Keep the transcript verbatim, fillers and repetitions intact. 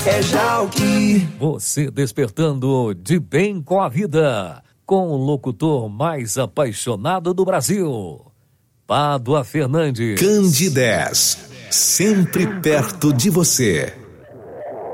é Jalki. Você despertando de bem com a vida, com o locutor mais apaixonado do Brasil, Pádua Fernandes. Candidez, sempre perto de você.